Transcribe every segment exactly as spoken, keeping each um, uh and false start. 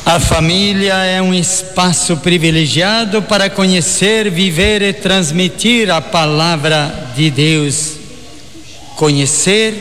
A família é um espaço privilegiado para conhecer, viver e transmitir a palavra de Deus. Conhecer,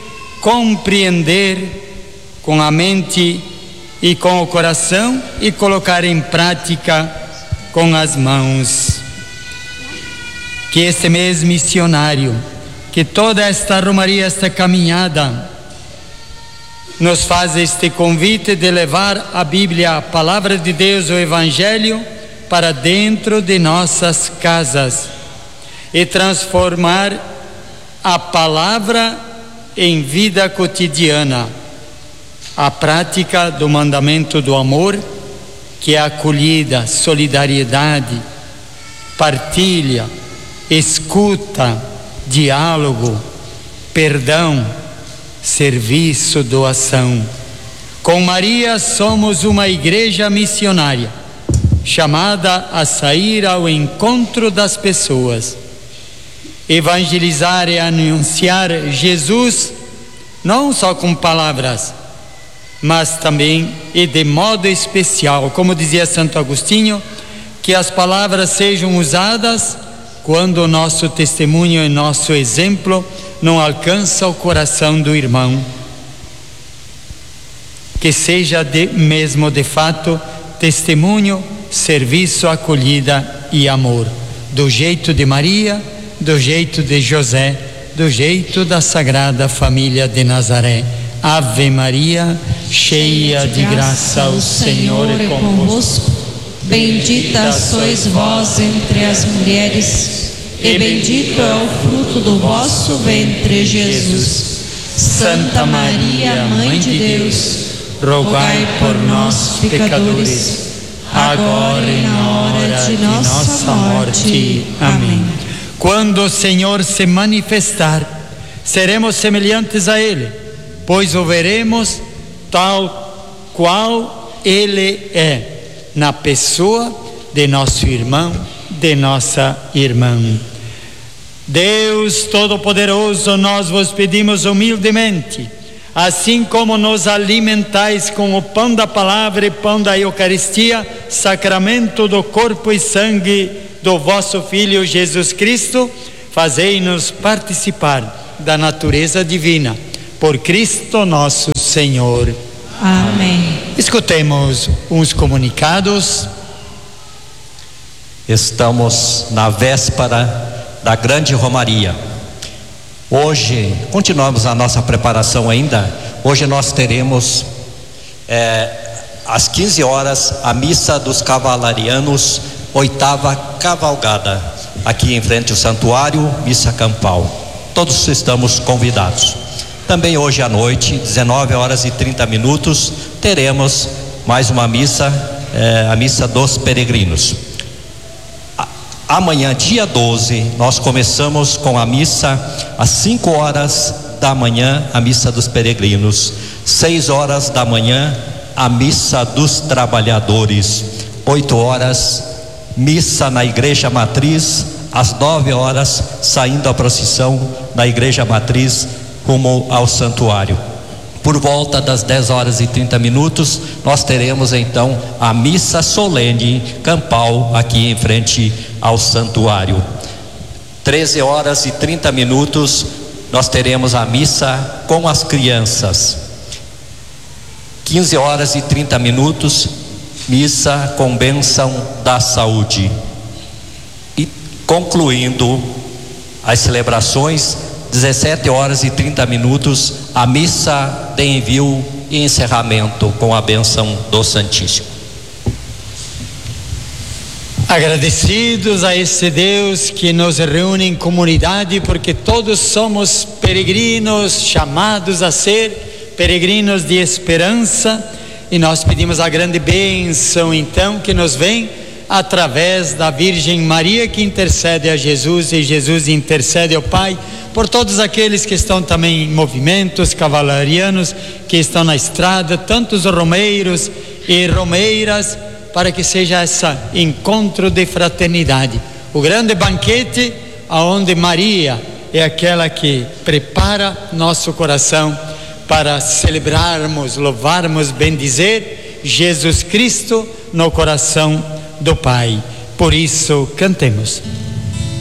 compreender com a mente e com o coração e colocar em prática com as mãos. Que este mês missionário, que toda esta romaria, esta caminhada, nos faz este convite de levar a Bíblia, a palavra de Deus, o Evangelho, para dentro de nossas casas e transformar a palavra em vida cotidiana. A prática do mandamento do amor, que é acolhida, solidariedade, partilha, escuta, diálogo, perdão, serviço, doação. Com Maria somos uma igreja missionária, chamada a sair ao encontro das pessoas, evangelizar e anunciar Jesus, não só com palavras, mas também e de modo especial, como dizia Santo Agostinho, que as palavras sejam usadas quando o nosso testemunho e nosso exemplo não alcança o coração do irmão. Que seja de, mesmo de fato testemunho, serviço, acolhida e amor, do jeito de Maria, do jeito de José, do jeito da Sagrada Família de Nazaré. Ave Maria, cheia de graça, o Senhor é convosco. Bendita sois vós entre as mulheres, e bendito é o fruto do vosso ventre, Jesus. Santa Maria, Mãe de Deus, rogai por nós, pecadores, agora e na hora de nossa morte. Amém. Quando o Senhor se manifestar, seremos semelhantes a Ele, pois o veremos tal qual Ele é, na pessoa de nosso irmão, de nossa irmã. Deus Todo-Poderoso, nós vos pedimos humildemente, assim como nos alimentais com o pão da palavra e pão da Eucaristia, sacramento do corpo e sangue do vosso Filho Jesus Cristo, fazei-nos participar da natureza divina, por Cristo nosso Senhor. Amém. Escutemos uns comunicados. Estamos na véspera da grande romaria. Hoje, continuamos a nossa preparação ainda. Hoje nós teremos é, às quinze horas a missa dos cavalarianos, oitava cavalgada, aqui em frente ao santuário, missa campal. Todos estamos convidados. Também hoje à noite, dezenove horas e trinta minutos, teremos mais uma missa, é, a missa dos peregrinos. Amanhã, dia doze, nós começamos com a missa às cinco horas da manhã, a missa dos peregrinos. seis horas da manhã, a missa dos trabalhadores. oito horas, missa na igreja matriz. Às nove horas, saindo a procissão na igreja matriz rumo ao santuário. Por volta das dez horas e trinta minutos, nós teremos então a missa solene campal aqui em frente ao santuário. treze horas e trinta minutos, nós teremos a missa com as crianças. quinze horas e trinta minutos, missa com bênção da saúde. E concluindo as celebrações, dezessete horas e trinta minutos, a missa de envio e encerramento com a bênção do Santíssimo. Agradecidos a esse Deus que nos reúne em comunidade, porque todos somos peregrinos, chamados a ser peregrinos de esperança, e nós pedimos a grande bênção então que nos vem através da Virgem Maria, que intercede a Jesus, e Jesus intercede ao Pai por todos aqueles que estão também em movimentos cavalarianos, que estão na estrada, tantos romeiros e romeiras, para que seja esse encontro de fraternidade, o grande banquete aonde Maria é aquela que prepara nosso coração para celebrarmos, louvarmos, bendizer Jesus Cristo no coração do Pai. Por isso, cantemos.